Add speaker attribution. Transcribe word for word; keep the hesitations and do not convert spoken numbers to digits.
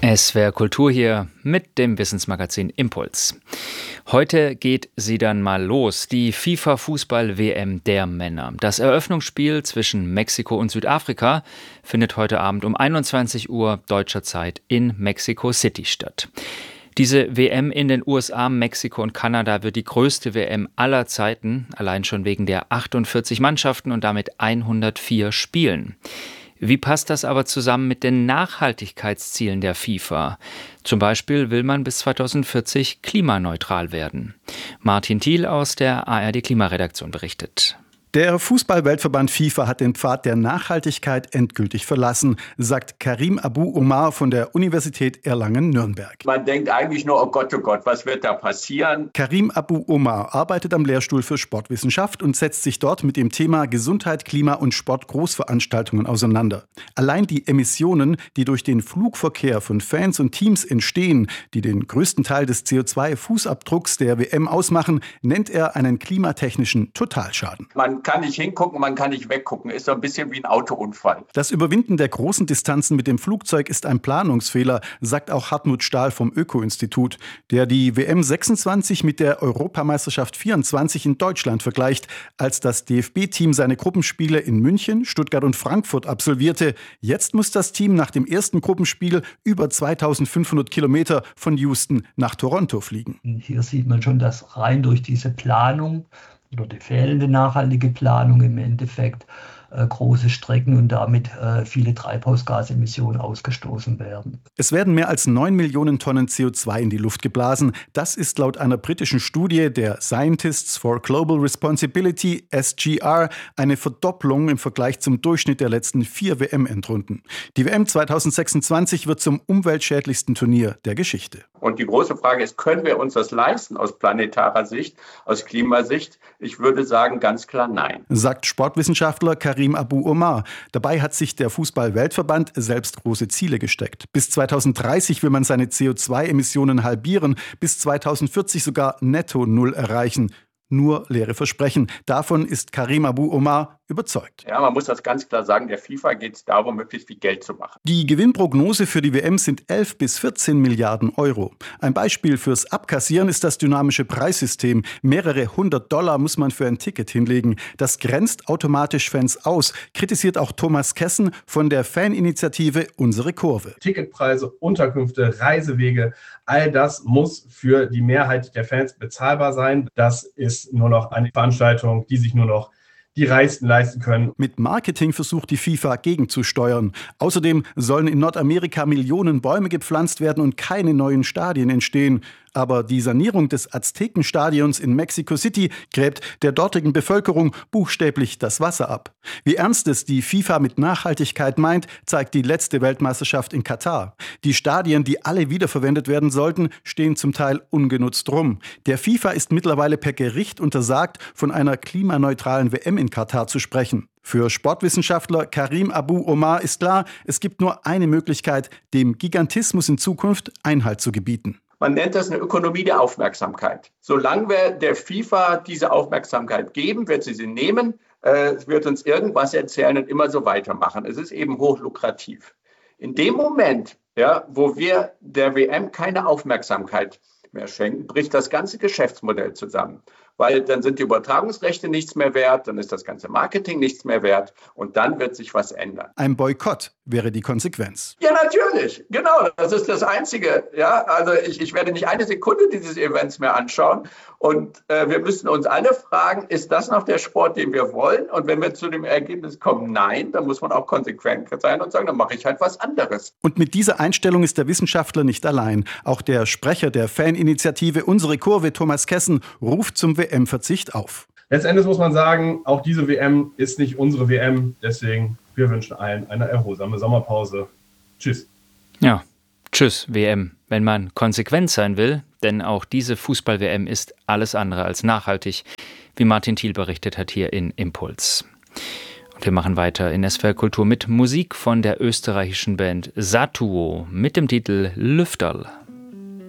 Speaker 1: S W R Kultur hier mit dem Wissensmagazin Impuls. Heute geht sie dann mal los, die FIFA-Fußball-W M der Männer. Das Eröffnungsspiel zwischen Mexiko und Südafrika findet heute Abend um einundzwanzig Uhr deutscher Zeit in Mexico City statt. Diese W M in den U S A, Mexiko und Kanada wird die größte W M aller Zeiten, allein schon wegen der achtundvierzig Mannschaften und damit hundertvier Spielen. Wie passt das aber zusammen mit den Nachhaltigkeitszielen der FIFA? Zum Beispiel will man bis zweitausendvierzig klimaneutral werden. Martin Thiel aus der A R D-Klimaredaktion berichtet.
Speaker 2: Der Fußball-Weltverband FIFA hat den Pfad der Nachhaltigkeit endgültig verlassen, sagt Karim Abou Omar von der Universität Erlangen-Nürnberg.
Speaker 3: Man denkt eigentlich nur, oh Gott, oh Gott, was wird da passieren?
Speaker 2: Karim Abou Omar arbeitet am Lehrstuhl für Sportwissenschaft und setzt sich dort mit dem Thema Gesundheit, Klima und Sportgroßveranstaltungen auseinander. Allein die Emissionen, die durch den Flugverkehr von Fans und Teams entstehen, die den größten Teil des C O zwei Fußabdrucks der W M ausmachen, nennt er einen klimatechnischen Totalschaden.
Speaker 3: Man kann nicht hingucken, man kann nicht weggucken. Ist so ein bisschen wie ein Autounfall.
Speaker 2: Das Überwinden der großen Distanzen mit dem Flugzeug ist ein Planungsfehler, sagt auch Hartmut Stahl vom Öko-Institut, der die W M sechsundzwanzig mit der Europameisterschaft vierundzwanzig in Deutschland vergleicht, als das D F B-Team seine Gruppenspiele in München, Stuttgart und Frankfurt absolvierte. Jetzt muss das Team nach dem ersten Gruppenspiel über zweitausendfünfhundert Kilometer von Houston nach Toronto fliegen.
Speaker 4: Hier sieht man schon, dass rein durch diese Planung oder die fehlende nachhaltige Planung im Endeffekt äh, große Strecken und damit äh, viele Treibhausgasemissionen ausgestoßen werden.
Speaker 2: Es werden mehr als neun Millionen Tonnen C O zwei in die Luft geblasen. Das ist laut einer britischen Studie der Scientists for Global Responsibility, S G R, eine Verdopplung im Vergleich zum Durchschnitt der letzten vier W M-Endrunden. Die W M zweitausendsechsundzwanzig wird zum umweltschädlichsten Turnier der Geschichte.
Speaker 3: Und die große Frage ist, können wir uns das leisten aus planetarer Sicht, aus Klimasicht? Ich würde sagen, ganz klar nein.
Speaker 2: Sagt Sportwissenschaftler Karim Abou Omar. Dabei hat sich der Fußball-Weltverband selbst große Ziele gesteckt. Bis zweitausenddreißig will man seine C O zwei Emissionen halbieren, bis zweitausendvierzig sogar netto null erreichen. Nur leere Versprechen. Davon ist Karim Abou Omar überzeugt.
Speaker 3: Ja, man muss das ganz klar sagen, der FIFA geht es darum, möglichst viel Geld zu machen.
Speaker 2: Die Gewinnprognose für die W M sind elf bis vierzehn Milliarden Euro. Ein Beispiel fürs Abkassieren ist das dynamische Preissystem. Mehrere hundert Dollar muss man für ein Ticket hinlegen. Das grenzt automatisch Fans aus, kritisiert auch Thomas Kessen von der Faninitiative Unsere Kurve.
Speaker 5: Ticketpreise, Unterkünfte, Reisewege, all das muss für die Mehrheit der Fans bezahlbar sein. Das ist nur noch eine Veranstaltung, die sich nur noch die Reichsten leisten können.
Speaker 2: Mit Marketing versucht die FIFA gegenzusteuern. Außerdem sollen in Nordamerika Millionen Bäume gepflanzt werden und keine neuen Stadien entstehen. Aber die Sanierung des Aztekenstadions in Mexico City gräbt der dortigen Bevölkerung buchstäblich das Wasser ab. Wie ernst es die FIFA mit Nachhaltigkeit meint, zeigt die letzte Weltmeisterschaft in Katar. Die Stadien, die alle wiederverwendet werden sollten, stehen zum Teil ungenutzt rum. Der FIFA ist mittlerweile per Gericht untersagt, von einer klimaneutralen W M in Katar zu sprechen. Für Sportwissenschaftler Karim Abou Omar ist klar, es gibt nur eine Möglichkeit, dem Gigantismus in Zukunft Einhalt zu gebieten.
Speaker 3: Man nennt das eine Ökonomie der Aufmerksamkeit. Solange wir der FIFA diese Aufmerksamkeit geben, wird sie sie nehmen, äh, wird uns irgendwas erzählen und immer so weitermachen. Es ist eben hochlukrativ. In dem Moment, ja, wo wir der W M keine Aufmerksamkeit mehr schenken, bricht das ganze Geschäftsmodell zusammen. Weil dann sind die Übertragungsrechte nichts mehr wert, dann ist das ganze Marketing nichts mehr wert und dann wird sich was ändern.
Speaker 2: Ein Boykott wäre die Konsequenz.
Speaker 3: Ja, natürlich. Genau, das ist das Einzige. Ja, also ich, ich werde nicht eine Sekunde dieses Events mehr anschauen und äh, wir müssen uns alle fragen, ist das noch der Sport, den wir wollen? Und wenn wir zu dem Ergebnis kommen, nein, dann muss man auch konsequent sein und sagen, dann mache ich halt was anderes.
Speaker 2: Und mit dieser Einstellung ist der Wissenschaftler nicht allein. Auch der Sprecher der Faninitiative Unsere Kurve, Thomas Kessen, ruft zum W M-Verzicht auf.
Speaker 5: Letztendlich muss man sagen, auch diese W M ist nicht unsere W M. Deswegen, wir wünschen allen eine erholsame Sommerpause. Tschüss.
Speaker 1: Ja, tschüss W M, wenn man konsequent sein will, denn auch diese Fußball-W M ist alles andere als nachhaltig, wie Martin Thiel berichtet hat hier in Impuls. Und wir machen weiter in S W R Kultur mit Musik von der österreichischen Band Satuo mit dem Titel Lüfterl.